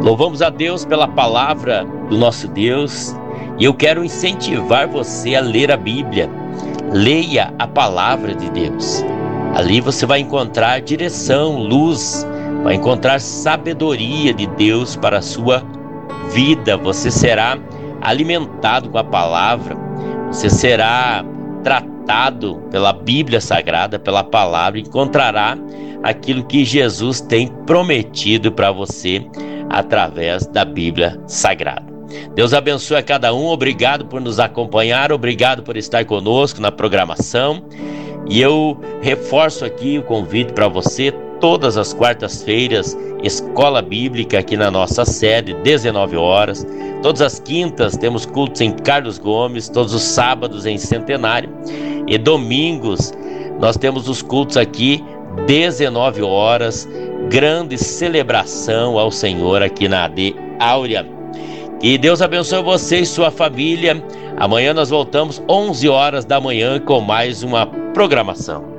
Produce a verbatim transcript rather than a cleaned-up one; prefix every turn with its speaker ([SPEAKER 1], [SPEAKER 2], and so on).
[SPEAKER 1] Louvamos a Deus pela palavra do nosso Deus e eu quero incentivar você a ler a Bíblia. Leia a palavra de Deus. Ali você vai encontrar direção, luz, vai encontrar sabedoria de Deus para a sua vida. Você será alimentado com a palavra, você será tratado pela Bíblia Sagrada, pela palavra, encontrará aquilo que Jesus tem prometido para você através da Bíblia Sagrada. Deus abençoe a cada um, obrigado por nos acompanhar, obrigado por estar conosco na programação. E eu reforço aqui o convite para você, todas as quartas-feiras, Escola Bíblica aqui na nossa sede, dezenove horas. Todas as quintas temos cultos em Carlos Gomes, todos os sábados em Centenário. E domingos nós temos os cultos aqui, dezenove horas, grande celebração ao Senhor aqui na A D Áurea. Que Deus abençoe você e sua família. Amanhã nós voltamos onze horas da manhã com mais uma programação.